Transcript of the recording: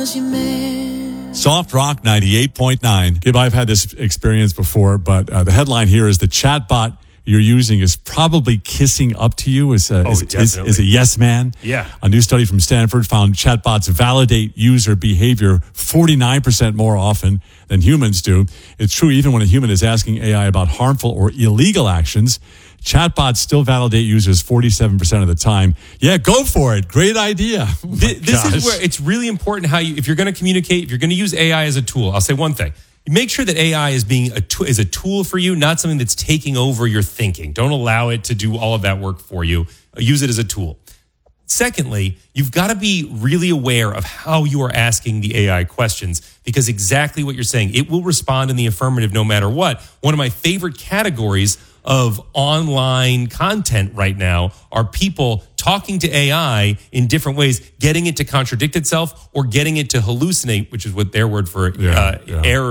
Soft Rock 98.9. Gib, I've had this experience before, but the headline here is the chatbot you're using is probably kissing up to you. Is a yes man. Yeah. A new study from Stanford found chatbots validate user behavior 49% more often than humans do. It's true even when a human is asking AI about harmful or illegal actions. Chatbots still validate users 47% of the time. Yeah, go for it. Great idea. This is where it's really important how if you're going to communicate, if you're going to use AI as a tool, I'll say one thing. Make sure that AI is is a tool for you, not something that's taking over your thinking. Don't allow it to do all of that work for you. Use it as a tool. Secondly, you've got to be really aware of how you are asking the AI questions, because exactly what you're saying, it will respond in the affirmative no matter what. One of my favorite categories of online content right now are people talking to AI in different ways, getting it to contradict itself or getting it to hallucinate, which is what their word for error